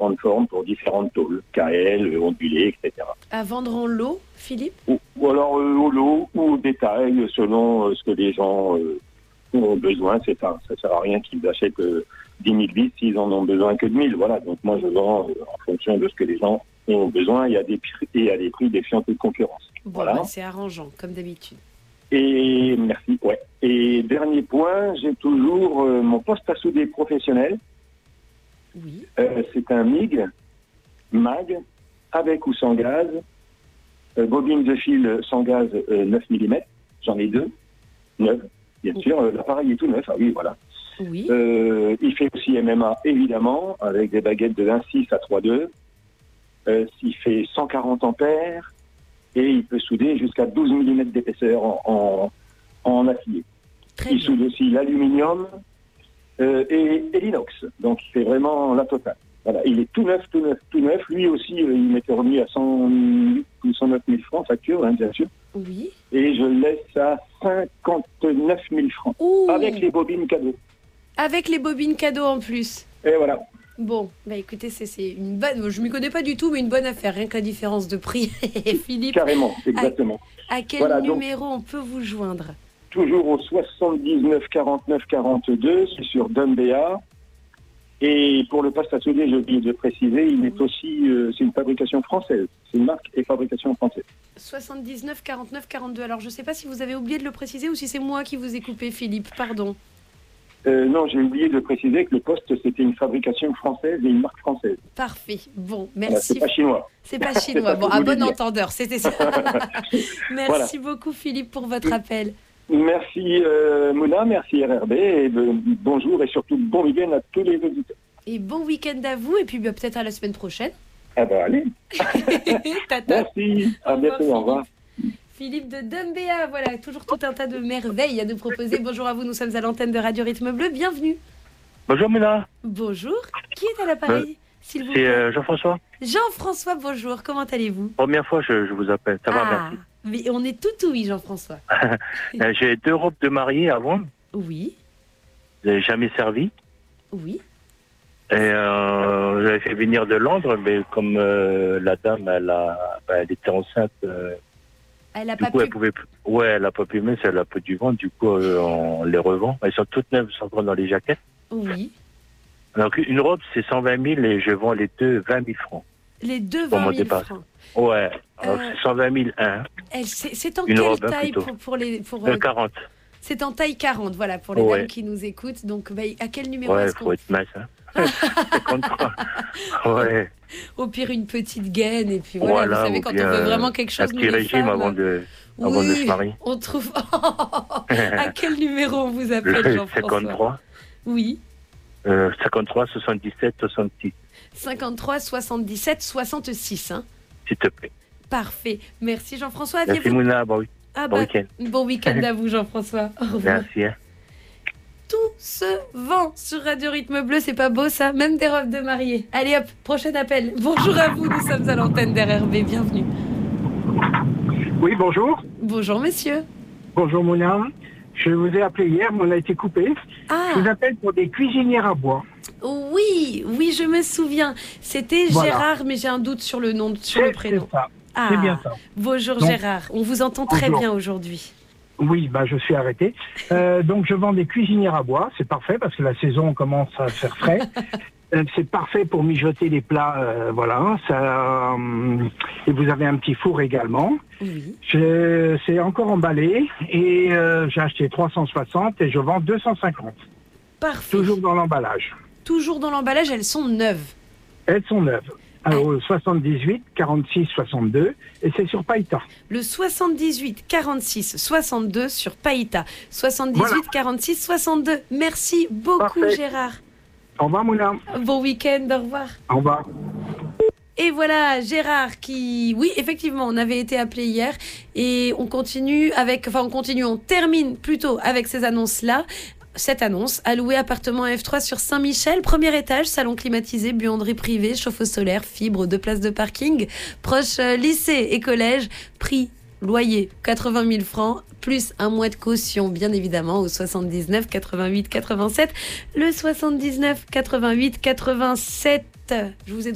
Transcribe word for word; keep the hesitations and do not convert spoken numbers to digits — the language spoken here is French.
différentes formes pour différentes tôles, K L, ondulées, et cetera. À vendre en lot, Philippe ? Ou, ou alors euh, au lot ou au détail, selon euh, ce que les gens euh, ont besoin. C'est ça, ça sert à rien qu'ils achètent euh, dix mille vis s'ils en ont besoin que de mille. Voilà, donc moi je vends euh, en fonction de ce que les gens ont besoin et à des prix, et à des prix défiant toute concurrence. Bon, voilà. bah, c'est arrangeant, comme d'habitude. Et merci, ouais. Et dernier point, j'ai toujours euh, mon poste à souder professionnel. Oui. Euh, c'est un M I G, M A G, avec ou sans gaz, euh, bobine de fil sans gaz euh, neuf millimètres, j'en ai deux, neuf, bien Oui. sûr, euh, l'appareil est tout neuf, ah oui, voilà. Oui. Euh, il fait aussi M M A, évidemment, avec des baguettes de un virgule six à trois virgule deux. Euh, il fait cent quarante ampères et il peut souder jusqu'à douze millimètres d'épaisseur en, en, en acier. Très Il bien. soude aussi l'aluminium euh, et, et l'inox. Donc, il fait vraiment la totale. Voilà, il est tout neuf, tout neuf, tout neuf. Lui aussi, euh, il m'était remis à cent ou cent neuf mille francs, facture, hein, bien sûr. Oui. Et je le laisse à cinquante-neuf mille francs. Ouh. Avec les bobines cadeaux. Avec les bobines cadeaux en plus. Et voilà. Bon, bah écoutez, c'est, c'est une bonne... Je ne m'y connais pas du tout, mais une bonne affaire. Rien que la différence de prix. Philippe, Carrément, exactement. à quel Voilà, donc- numéro on peut vous joindre ? Toujours au soixante-dix-neuf quarante-neuf quarante-deux, c'est sur Dumbéa. Et pour le poste à souder, j'ai oublié de préciser, il est aussi, euh, c'est une fabrication française. C'est une marque et fabrication française. soixante-dix-neuf quarante-neuf quarante-deux. Alors, je ne sais pas si vous avez oublié de le préciser ou si c'est moi qui vous ai coupé, Philippe. Pardon. Euh, non, j'ai oublié de préciser que le poste, c'était une fabrication française et une marque française. Parfait. Bon, Voilà, merci. c'est pas chinois. C'est pas chinois. C'est ça Bon, que à je voulais bon dire. entendeur, c'était ça. Merci beaucoup, Philippe, pour votre appel. Merci euh, Mouna, merci R R B, et euh, bonjour et surtout bon week-end à tous les auditeurs. Et bon week-end à vous, et puis bah, peut-être à la semaine prochaine. Ah ben allez, Tata. merci, à Au revoir, bientôt, au revoir. Philippe de Dumbéa, voilà, toujours tout un tas de merveilles à nous proposer. Bonjour à vous, nous sommes à l'antenne de Radio Rythme Bleu, bienvenue. Bonjour Mouna, Bonjour, qui est à l'appareil, s'il vous c'est plaît euh, Jean-François. Jean-François, bonjour, comment allez-vous? Première fois je, je vous appelle, ça va, Ah, mais on est tout oui, Jean-François. merci. Euh, J'ai deux robes de mariée à vendre, Oui, vous n'avez jamais servi. oui, Et euh, j'avais fait venir de Londres, mais comme euh, la dame, elle, a, bah, elle était enceinte, euh, elle a du pas coup pu... elle pouvait, ouais, elle a pas pu mettre, elle a pas dû vendre, du coup euh, on les revend. Elles sont toutes neuves, elles sont encore dans les jaquettes. Oui, Donc une robe c'est cent vingt mille et je vends les deux vingt mille francs. les deux Pour vingt mon mille dépasse. francs. Ouais, alors Euh, c'est cent vingt mille un, Elle, c'est, c'est en Une quelle robe, hein, taille plutôt. pour, pour les... Pour, euh, euh, quarante. c'est en taille quarante, voilà, pour les Ouais. dames qui nous écoutent. Donc, bah, à quel numéro Ouais, est-ce faut qu'on... être mince, hein. cinquante-trois. Ouais. Au pire, une petite gaine, et puis voilà, Voilà, vous savez, ou quand bien, on veut vraiment euh, quelque chose, un nous petit les régime femmes, avant de, avant oui, de se marier. on trouve... à quel numéro on vous appelle, Le Jean-François? cinquante-trois, Oui, euh, cinquante-trois, soixante-dix-sept, soixante-six, cinquante-trois, soixante-dix-sept, soixante-six, hein. s'il te plaît. Parfait. Merci, Jean-François. Merci Aviez-vous... Mouna, bon, Ah bon bah, week-end. bon week-end à vous, Jean-François. Au revoir. Merci. Hein. Tout se vend sur Radio Rythme Bleu, c'est pas beau ça? Même des robes de mariée. Allez hop, prochain appel. Bonjour à vous, nous sommes à l'antenne d'R R B, bienvenue. Oui, bonjour. Bonjour monsieur. Bonjour Mouna. Je vous ai appelé hier, mais on a été coupé. Ah, Je vous appelle pour des cuisinières à bois. oui, oui, je me souviens. C'était Voilà. Gérard, mais j'ai un doute sur le nom, sur le C'est- prénom. C'est ça. Ah, C'est bien ça. bonjour Donc- Gérard, on vous entend très Bonjour. bien aujourd'hui. Oui, bah, je suis arrêté. Euh, donc, je vends des cuisinières à bois. C'est parfait parce que la saison commence à faire frais. Euh, c'est parfait pour mijoter les plats. Euh, voilà. Ça, euh, et vous avez un petit four également. Oui. Je- C'est encore emballé. Et euh, j'ai acheté trois cent soixante et je vends deux cent cinquante. Parfait. Toujours dans l'emballage. Toujours dans l'emballage, elles sont neuves. Elles sont neuves. Alors, au soixante-dix-huit, quarante-six, soixante-deux. Et c'est sur Païta. Le soixante-dix-huit, quarante-six, soixante-deux sur Païta. soixante-dix-huit, Voilà. quarante-six, soixante-deux. Merci beaucoup Parfait. Gérard. Au revoir, Mouna. Bon week-end, au revoir. Au revoir. Et voilà, Gérard qui... Oui, effectivement, on avait été appelé hier et on continue avec... Enfin, on continue, on termine plutôt avec ces annonces-là. Cette annonce, à louer appartement F trois sur Saint-Michel, premier étage, salon climatisé, buanderie privée, chauffe-eau solaire, fibre, deux places de parking, proche euh, lycée et collège, prix, loyer, quatre-vingt mille francs, plus un mois de caution, bien évidemment, au soixante-dix-neuf quatre-vingt-huit quatre-vingt-sept, le soixante-dix-neuf quatre-vingt-huit quatre-vingt-sept. Je vous ai